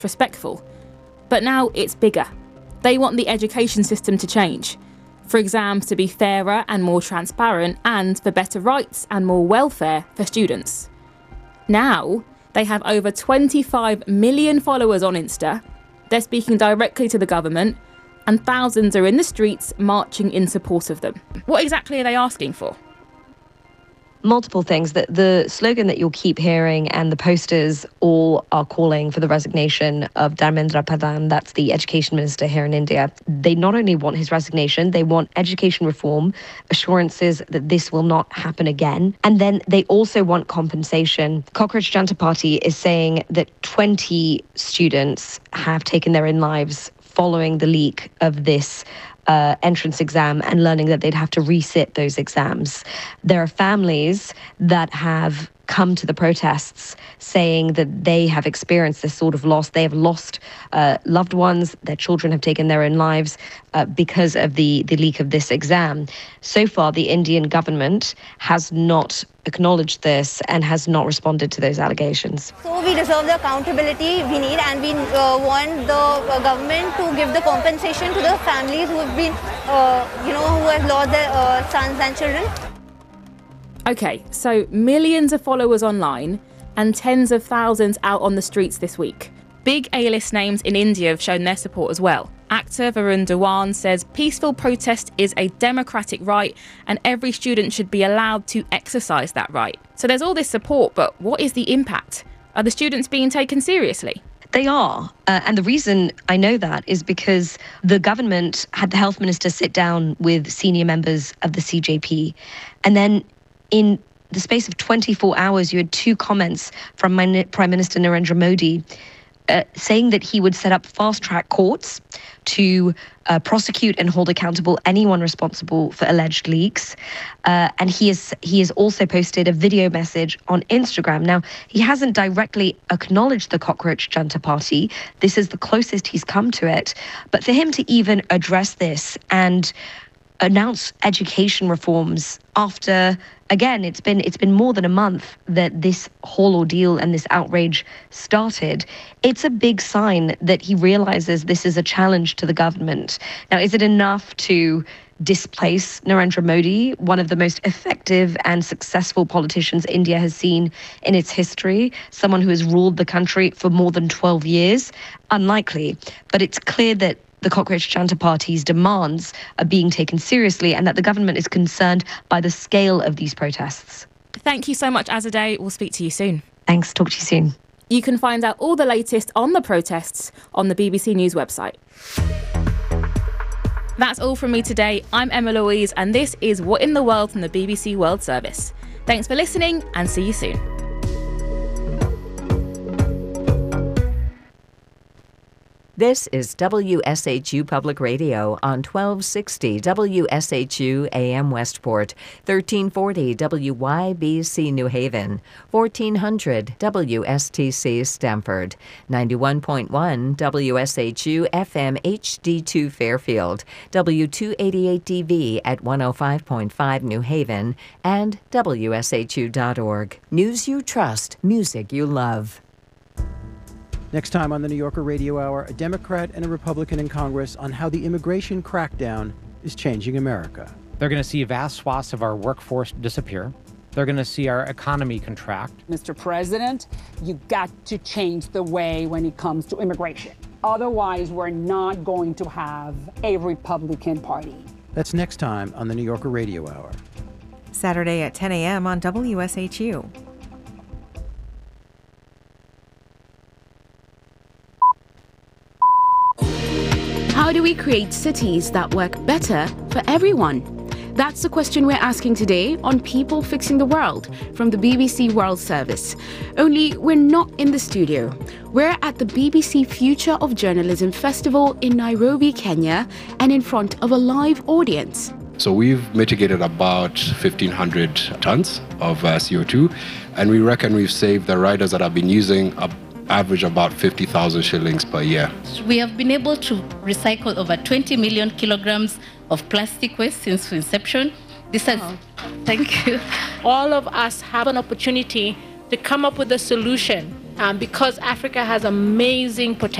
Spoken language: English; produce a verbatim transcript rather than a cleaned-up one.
respectful. But now it's bigger. They want the education system to change, for exams to be fairer and more transparent, and for better rights and more welfare for students. Now, they have over twenty-five million followers on Insta. They're speaking directly to the government, and thousands are in the streets marching in support of them. What exactly are they asking for? Multiple things. The, the slogan that you'll keep hearing and the posters all are calling for the resignation of Dharmendra Pradhan, that's the education minister here in India. They not only want his resignation, they want education reform, assurances that this will not happen again. And then they also want compensation. Cockroach Janta Party is saying that twenty students have taken their own lives following the leak of this Uh, entrance exam and learning that they'd have to resit those exams. There are families that have come to the protests saying that they have experienced this sort of loss. They have lost uh, loved ones, their children have taken their own lives uh, because of the, the leak of this exam. So far, the Indian government has not acknowledged this and has not responded to those allegations. So we deserve the accountability we need, and we uh, want the uh, government to give the compensation to the families who have been, uh, you know, who have lost their uh, sons and children. Okay, so millions of followers online and tens of thousands out on the streets this week. Big A-list names in India have shown their support as well. Actor Varun Dhawan says peaceful protest is a democratic right and every student should be allowed to exercise that right. So there's all this support, but what is the impact? Are the students being taken seriously? They are. Uh, and the reason I know that is because the government had the health minister sit down with senior members of the C J P. And then in the space of twenty-four hours, you had two comments from my Prime Minister Narendra Modi uh, saying that he would set up fast-track courts to uh, prosecute and hold accountable anyone responsible for alleged leaks. Uh, and he is he has also posted a video message on Instagram. Now, he hasn't directly acknowledged the Cockroach Janta Party. This is the closest he's come to it. But for him to even address this and announce education reforms after, again, it's been it's been more than a month that this whole ordeal and this outrage started. It's a big sign that he realizes this is a challenge to the government. Now, is it enough to displace Narendra Modi, one of the most effective and successful politicians India has seen in its history, someone who has ruled the country for more than twelve years? Unlikely. But it's clear that the Cockroach Janta Party's demands are being taken seriously and that the government is concerned by the scale of these protests. Thank you so much, Azadeh. We'll speak to you soon. Thanks. Talk to you soon. You can find out all the latest on the protests on the B B C News website. That's all from me today. I'm Emma Louise, and this is What in the World from the B B C World Service. Thanks for listening, and see you soon. This is W S H U Public Radio on twelve sixty W S H U A M Westport, thirteen forty W Y B C New Haven, fourteen hundred W S T C Stamford, ninety-one point one W S H U F M H D two Fairfield, W two eighty-eight D V at one oh five point five New Haven, and W S H U dot org. News you trust, music you love. Next time on the New Yorker Radio Hour, a Democrat and a Republican in Congress on how the immigration crackdown is changing America. They're going to see vast swaths of our workforce disappear. They're going to see our economy contract. Mister President, you got to change the way when it comes to immigration. Otherwise, we're not going to have a Republican Party. That's next time on the New Yorker Radio Hour. Saturday at ten a.m. on W S H U. How do we create cities that work better for everyone? That's the question we're asking today on People Fixing the World from the B B C World Service. Only we're not in the studio. We're at the B B C Future of Journalism Festival in Nairobi, Kenya, and in front of a live audience. So we've mitigated about fifteen hundred tons of uh, C O two, and we reckon we've saved the riders that have been using a average about fifty thousand shillings per year. We have been able to recycle over twenty million kilograms of plastic waste since inception. This has, wow. Thank you. All of us have an opportunity to come up with a solution um, because Africa has amazing potential.